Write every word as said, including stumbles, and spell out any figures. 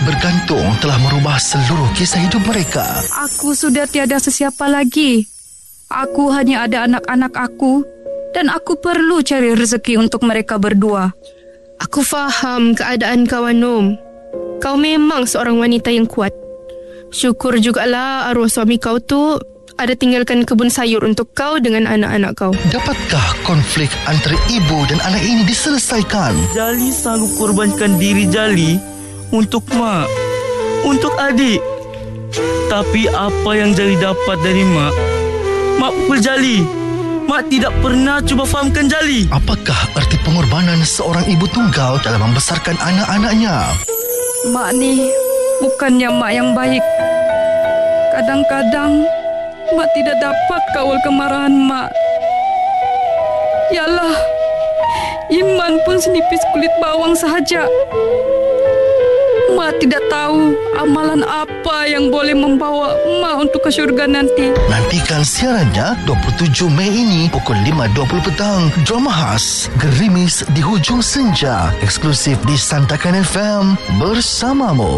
bergantung telah merubah seluruh kisah hidup mereka. Aku sudah tiada sesiapa lagi. Aku hanya ada anak-anak aku dan aku perlu cari rezeki untuk mereka berdua. Aku faham keadaan kau, Anum. Kau memang seorang wanita yang kuat. Syukur jugalah arwah suami kau tu ada tinggalkan kebun sayur untuk kau dengan anak-anak kau. Dapatkah konflik antara ibu dan anak ini diselesaikan? Jali sanggup korbankan diri Jali untuk mak, untuk adik. Tapi apa yang Jali dapat dari mak? Mak pukul Jali. Mak tidak pernah cuba fahamkan Jali. Apakah erti pengorbanan seorang ibu tunggal dalam membesarkan anak-anaknya? Mak ni bukannya mak yang baik. Kadang-kadang mak tidak dapat kawal kemarahan mak. Yalah, Iman pun senipis kulit bawang sahaja. Mak tidak tahu amalan apa yang boleh membawa mak untuk ke syurga nanti. Nantikan siarannya dua puluh tujuh Mei ini pukul lima dua puluh petang. Drama khas Gerimis di Hujung Senja, eksklusif di Santakan F M bersamamu.